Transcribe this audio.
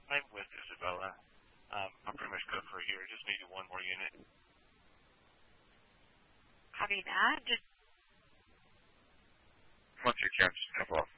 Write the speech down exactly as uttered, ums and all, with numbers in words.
I'm with Isabella. Um, I'm pretty much good for a year, just maybe one more unit. Copy that. Just Once your caps step off.